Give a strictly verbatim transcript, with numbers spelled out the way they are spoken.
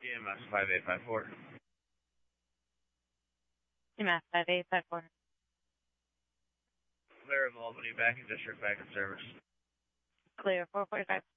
E M S five eight five four. E M S five eight five four. Clear of Albany, back in district, back in service. Clear, four forty-five.